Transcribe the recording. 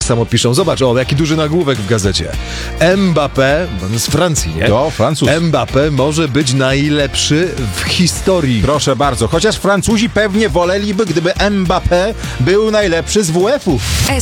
samo piszą. Zobacz, jaki duży nagłówek w gazecie. Mbappé, on jest z Francji, nie? To Francuz. Mbappé może być najlepszy w historii. Proszę bardzo, chociaż Francuzi pewnie woleliby, gdyby Mbappé był najlepszy z WF-u.